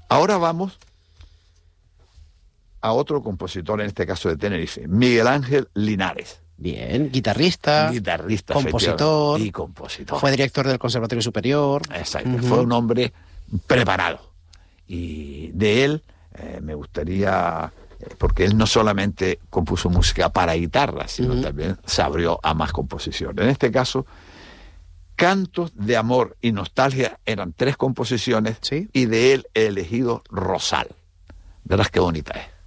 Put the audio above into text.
Ahora vamos a otro compositor, en este caso de Tenerife, Miguel Ángel Linares. Bien, guitarrista, compositor, y compositor. Fue director del Conservatorio Superior. Exacto, fue un hombre preparado. Y de él me gustaría, porque él no solamente compuso música para guitarra, sino también se abrió a más composiciones. En este caso, Cantos de Amor y Nostalgia eran 3 composiciones, ¿sí? Y de él he elegido Rosal. Verás qué bonita es.